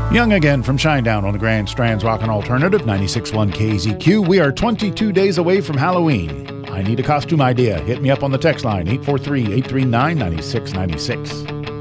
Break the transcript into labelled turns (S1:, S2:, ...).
S1: Young again from Shinedown on the Grand Strand's Rockin' Alternative, 96.1 KZQ. We are 22 days away from Halloween. I need a costume idea. Hit me up on the text line, 843-839-9696.